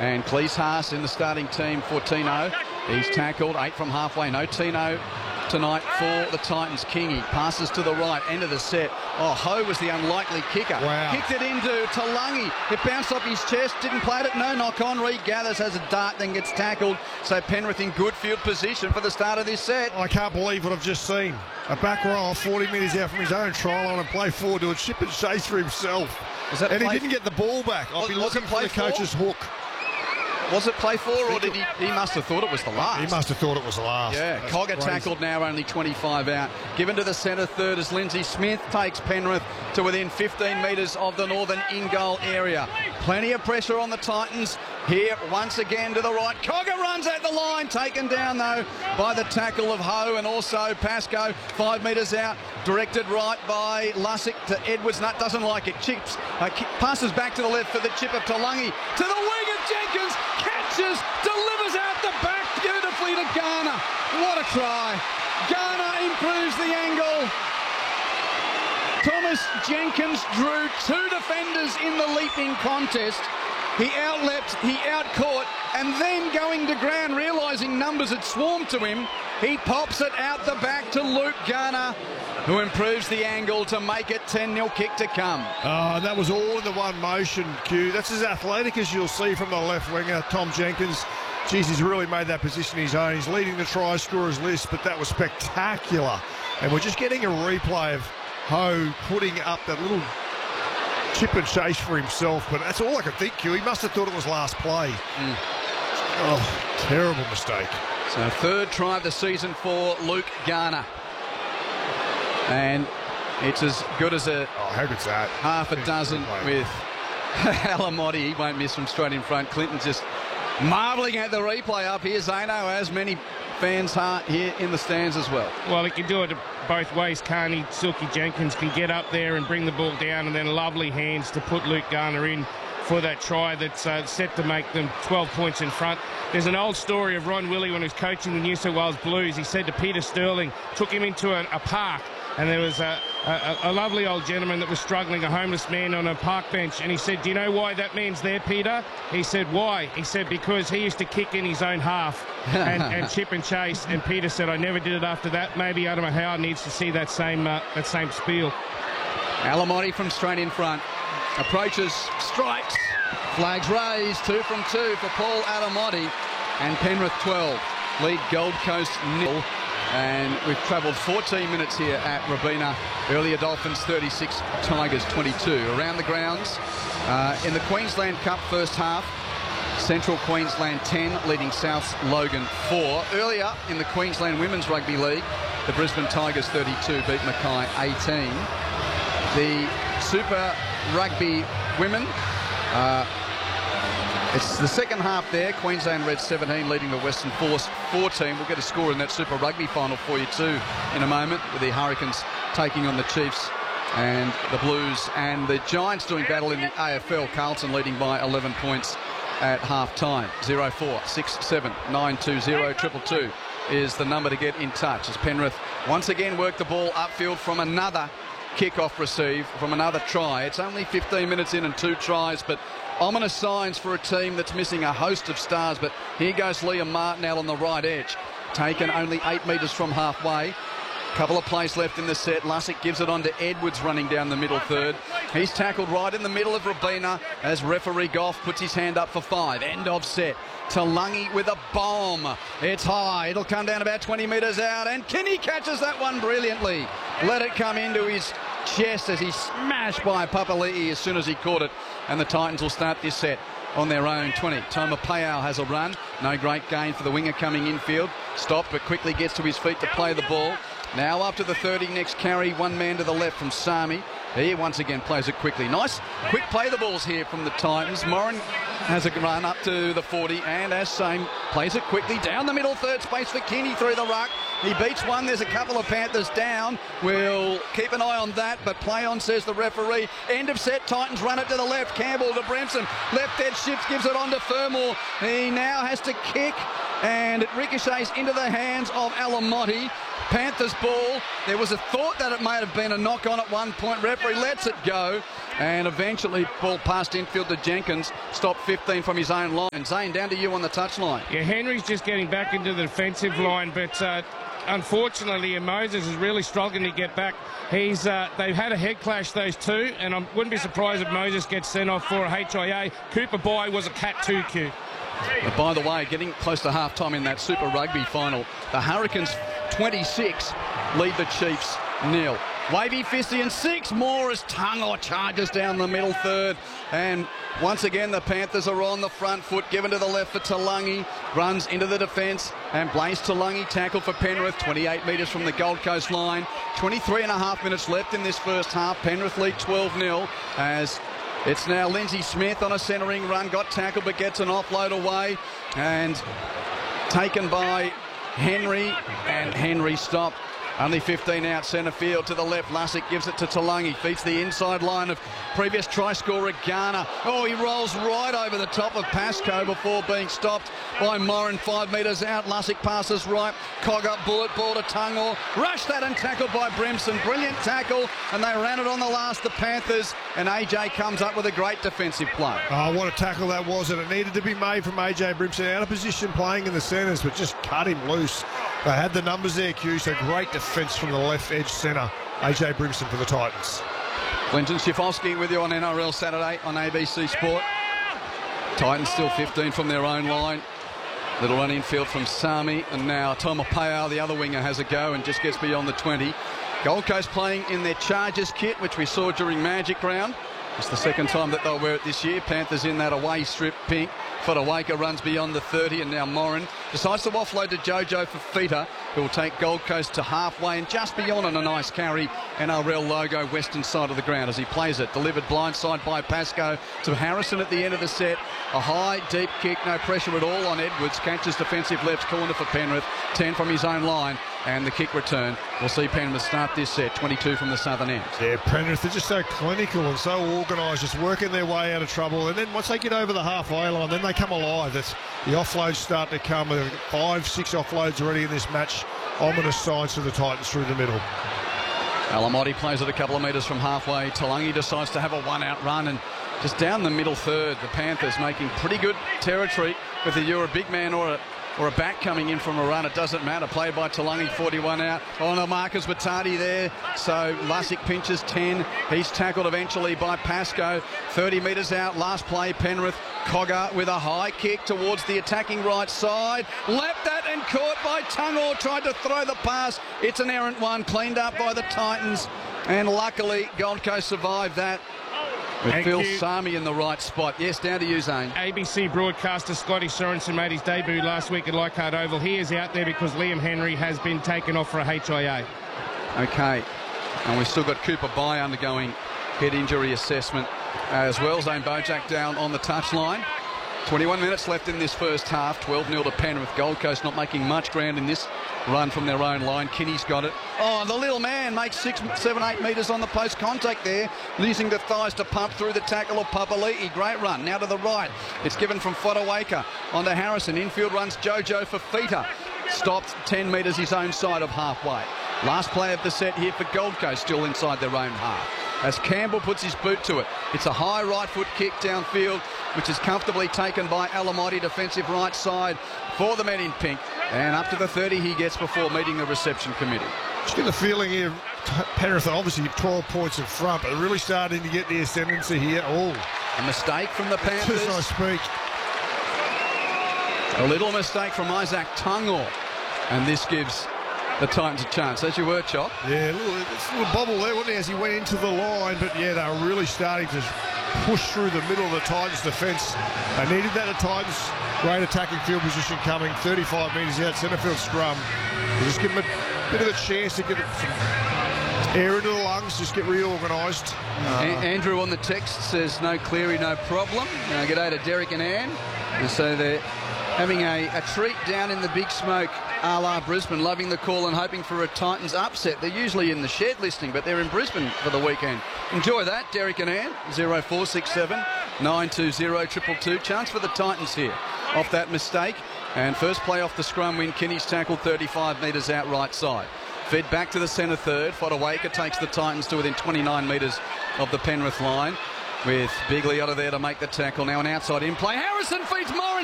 And Cleese Haas in the starting team for Tino. He's tackled, 8 from halfway. No Tino tonight for the Titans. Kingy passes to the right, end of the set. Oh, Ho was the unlikely kicker. Wow. Kicked it into Talangi. It bounced off his chest, didn't play it. No knock on. Regathers, has a dart, then gets tackled. So Penrith in good field position for the start of this set. I can't believe what I've just seen. A back row 40 metres out from his own try line and play forward to a chip and chase for himself. And he didn't get the ball back. I've been looking for the coach's hook. Was it play 4 or did he must have thought it was the last? He must have thought it was the last. Yeah, Cogger tackled now, only 25 out. Given to the centre third as Lindsay Smith takes Penrith to within 15 metres of the northern in-goal area. Plenty of pressure on the Titans. Here once again to the right. Cogger runs at the line, taken down though by the tackle of Ho and also Pascoe. 5 metres out, directed right by Lussick to Edwards. Nut doesn't like it. Chips, passes back to the left for the chip of Talangi. To the wing of Jenkins. Catches, delivers out the back beautifully to Garner. What a try. Garner improves the angle. Thomas Jenkins drew 2 defenders in the leaping contest. He outleapt, he outcaught, and then going to ground, realising numbers had swarmed to him, he pops it out the back to Luke Garner, who improves the angle to make it 10-0 kick to come. Oh, that was all in the one motion, Q. That's as athletic as you'll see from the left winger, Tom Jenkins. Jeez, he's really made that position his own. He's leading the try scorers list, but that was spectacular. And we're just getting a replay of Ho putting up that little chip and chase for himself, but that's all I could think, Q. He must have thought it was last play. Oh, terrible mistake. So 3rd try of the season for Luke Garner. And it's as good as a how good's that? half a dozen with Alamotti. He won't miss from straight in front. Clinton's just marvelling at the replay up here. Zano, as many fans are here in the stands as well. Well, he can do it both ways, can't he? Silky Jenkins can get up there and bring the ball down, and then lovely hands to put Luke Garner in for that try that's set to make them 12 points in front. There's an old story of Ron Willey when he was coaching the New South Wales Blues. He said to Peter Sterling, took him into a park, and there was a lovely old gentleman that was struggling, a homeless man on a park bench, and he said, do you know why that man's there, Peter? He said, why? He said, because he used to kick in his own half and chip and chase, and Peter said, I never did it after that. Maybe Adam Howe needs to see that same spiel. Alamotti from straight in front. Approaches, strikes, flags raised, 2 from 2 for Paul Alamotti, and Penrith 12, lead Gold Coast 0. And we've travelled 14 minutes here at Robina. Earlier Dolphins 36, Tigers 22. Around the grounds, in the Queensland Cup first half, Central Queensland 10, leading South's Logan 4. Earlier in the Queensland Women's Rugby League, the Brisbane Tigers 32 beat Mackay 18. The Super Rugby Women, it's the second half there. Queensland Reds 17 leading the Western Force 14. We'll get a score in that Super Rugby final for you too in a moment, with the Hurricanes taking on the Chiefs and the Blues, and the Giants doing battle in the AFL. Carlton leading by 11 points at half-time. 0467 920 222 is the number to get in touch as Penrith once again work the ball upfield from another kick-off receive, from another try. It's only 15 minutes in and 2 tries, but ominous signs for a team that's missing a host of stars. But here goes Liam Martinell on the right edge, taken only 8 metres from halfway. Couple of plays left in the set. Lussick gives it on to Edwards running down the middle third. He's tackled right in the middle of Robina as referee Goff puts his hand up for 5. End of set. Talangi with a bomb. It's high. It'll come down about 20 metres out, and Kinney catches that one brilliantly. Let it come into his chest as he's smashed by Papali'i as soon as he caught it, and the Titans will start this set on their own 20. Toma Payau has a run. No great gain for the winger coming infield. Stopped, but quickly gets to his feet to play the ball. Now up to the 30, next carry, one man to the left from Sami. He once again plays it quickly. Nice quick play the balls here from the Titans. Moran has a run up to the 40, and as same plays it quickly down the middle third space for Kinney through the ruck. He beats one. There's a couple of Panthers down. We'll keep an eye on that, but play on, says the referee. End of set. Titans run it to the left. Campbell to Bremson. Left edge shifts, gives it on to Fermor. He now has to kick and it ricochets into the hands of Alamotti. Panthers ball. There was a thought that it may have been a knock on at one point. Referee lets it go, and eventually ball passed infield to Jenkins. Stopped 15 from his own line. And Zane, down to you on the touchline. Yeah, Henry's just getting back into the defensive line, but unfortunately, Moses is really struggling to get back. They've had a head clash, those two, and I wouldn't be surprised if Moses gets sent off for a HIA. Cooper Bai was a Cat 2Q. But by the way, getting close to half-time in that Super Rugby final, the Hurricanes 26 lead the Chiefs 0. Wavy Fisty and 6 more as Tangor charges down the middle third. And once again, the Panthers are on the front foot, given to the left for Talangi. Runs into the defence, and Blaise Talangi tackle for Penrith, 28 metres from the Gold Coast line. 23.5 minutes left in this first half. Penrith lead 12-0 as it's now Lindsay Smith on a centering run. Got tackled but gets an offload away. And taken by Henry, and Henry stopped. Only 15 out centre field to the left. Lussick gives it to Talangi. Feeds the inside line of previous try scorer Garner. Oh, he rolls right over the top of Pascoe before being stopped by Moran 5 metres out. Lussick passes right. Cog up, bullet ball to Tangor. Rushed that and tackled by Brimson. Brilliant tackle, and they ran it on the last, the Panthers. And AJ comes up with a great defensive play. Oh, what a tackle that was, and it needed to be made from AJ Brimson. Out of position playing in the centres, but just cut him loose. They had the numbers there, Q, so great defence from the left edge centre. AJ Brimson for the Titans. Clinton Schiffolski with you on NRL Saturday on ABC Sport. Titans still 15 from their own line. Little run infield from Sami, and now Tomopao, the other winger, has a go and just gets beyond the 20. Gold Coast playing in their Chargers kit, which we saw during Magic Round. It's the second time that they'll wear it this year. Panthers in that away strip pink. Fodawaker runs beyond the 30, and now Moran decides to offload to Jojo Fifita, who will take Gold Coast to halfway and just beyond on a nice carry. NRL logo, western side of the ground as he plays it. Delivered blindside by Pascoe to Harrison at the end of the set. A high, deep kick, no pressure at all on Edwards. Catches defensive left corner for Penrith. 10 from his own line. And the kick return. We'll see Penrith start this set. 22 from the southern end. Yeah, Penrith, they're just so clinical and so organised, just working their way out of trouble. And then once they get over the halfway line, then they come alive. That's the offloads start to come. 5, 6 offloads already in this match. Ominous signs for the Titans through the middle. Alamotti plays it a couple of metres from halfway. Talangi decides to have a one-out run, and just down the middle third, the Panthers making pretty good territory. Whether you're a big man or a back coming in from a run, it doesn't matter. Played by Talangi, 41 out. On the Marcus Batati there. So Lussick pinches 10. He's tackled eventually by Pascoe. 30 metres out. Last play, Penrith. Cogger with a high kick towards the attacking right side. Leapt that and caught by Tangor. Tried to throw the pass. It's an errant one. Cleaned up by the Titans. And luckily, Gold Coast survived that. With Phil Sami in the right spot. Yes, down to you, Zane. ABC broadcaster Scotty Sorensen made his debut last week at Leichhardt Oval. He is out there because Liam Henry has been taken off for a HIA. Okay. And we've still got Cooper Bai undergoing head injury assessment as well. Zane Bojak down on the touchline. 21 minutes left in this first half. 12-0 to Penrith. Gold Coast not making much ground in this run from their own line. Kinney's got it. Oh, the little man makes 6, 7, 8 metres on the post contact there, using the thighs to pump through the tackle of Papali'i. Great run. Now to the right. It's given from Fodawaker onto Harrison. Infield runs Jojo Fifita. Stopped 10 metres his own side of halfway. Last play of the set here for Gold Coast, still inside their own half. As Campbell puts his boot to it. It's a high right foot kick downfield, which is comfortably taken by Alamotti, defensive right side for the men in pink. And up to the 30 he gets before meeting the reception committee. Just get the feeling here, Penrith are obviously 12 points in front, but they're really starting to get the ascendancy here. Oh, a mistake from the Panthers. As I speak. A little mistake from Isaac Tangor. And this gives the Titans a chance. As you were, Chop. Yeah, a little bobble there, wasn't he, as he went into the line. But, yeah, they're really starting to push through the middle of the Titans' defence. They needed that at Titans. Great attacking field position coming. 35 metres out, centre field scrum. They just give them a bit of a chance to get some air into the lungs, just get reorganised. Andrew on the text says, no Cleary, no problem. G'day to Derek and Ann. And so they're having a treat down in the big smoke, a la Brisbane, loving the call and hoping for a Titans upset. They're usually in the shed listening, but they're in Brisbane for the weekend. Enjoy that, Derek and Ann. 0467 920 222. Chance for the Titans here. off that mistake. And first play off the scrum win, Kinney's tackled 35 metres out right side. Fed back to the centre third. Fodawaker takes the Titans to within 29 metres of the Penrith line, with Bigliotta there to make the tackle. Now an outside in play. Harrison feeds Moran.